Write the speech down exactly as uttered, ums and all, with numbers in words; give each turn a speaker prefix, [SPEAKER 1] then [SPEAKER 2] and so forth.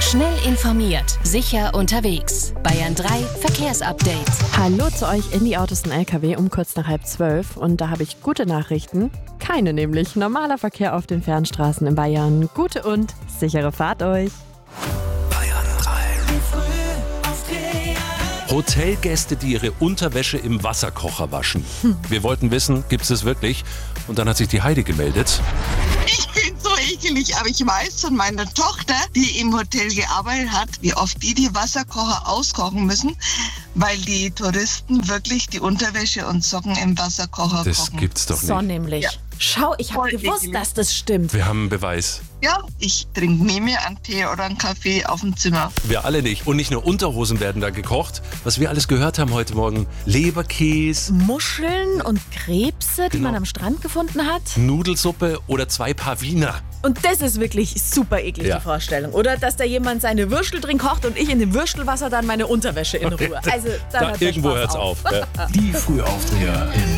[SPEAKER 1] Schnell informiert, sicher unterwegs. Bayern drei Verkehrsupdate.
[SPEAKER 2] Hallo zu euch in die Autos und L K W um kurz nach halb zwölf. Und da habe ich gute Nachrichten. Keine nämlich. Normaler Verkehr auf den Fernstraßen in Bayern. Gute und sichere Fahrt euch.
[SPEAKER 3] Bayern drei. Hotelgäste, die ihre Unterwäsche im Wasserkocher waschen. Hm. Wir wollten wissen, gibt es das wirklich? Und dann hat sich die Heidi gemeldet.
[SPEAKER 4] Ich bin so ekelig, aber ich weiß von meiner Tochter, die im Hotel gearbeitet hat, wie oft die die Wasserkocher auskochen müssen, weil die Touristen wirklich die Unterwäsche und Socken im Wasserkocher
[SPEAKER 3] Das
[SPEAKER 4] kochen.
[SPEAKER 3] gibt's doch nicht.
[SPEAKER 2] So nämlich.
[SPEAKER 4] Ja.
[SPEAKER 2] Schau, ich habe
[SPEAKER 4] Voll
[SPEAKER 2] gewusst,
[SPEAKER 4] eklig.
[SPEAKER 2] dass das stimmt.
[SPEAKER 3] Wir haben einen Beweis.
[SPEAKER 4] Ja, ich trinke nie mehr einen Tee oder einen Kaffee auf dem Zimmer.
[SPEAKER 3] Wir alle nicht. Und nicht nur Unterhosen werden da gekocht. Was wir alles gehört haben heute Morgen. Leberkäse,
[SPEAKER 2] Muscheln und Krebse, die
[SPEAKER 3] Genau.
[SPEAKER 2] man am Strand gefunden hat.
[SPEAKER 3] Nudelsuppe oder zwei Paar Wiener.
[SPEAKER 2] Und das ist wirklich super eklig,
[SPEAKER 3] Ja.
[SPEAKER 2] die Vorstellung. Oder dass da jemand seine Würstel drin kocht und ich in dem Würstelwasser dann meine Unterwäsche in Ruhe. Also, dann
[SPEAKER 3] Da
[SPEAKER 2] hört der
[SPEAKER 3] irgendwo
[SPEAKER 2] Spaß
[SPEAKER 3] hört's auf. Ja.
[SPEAKER 5] Die Frühaufsteher in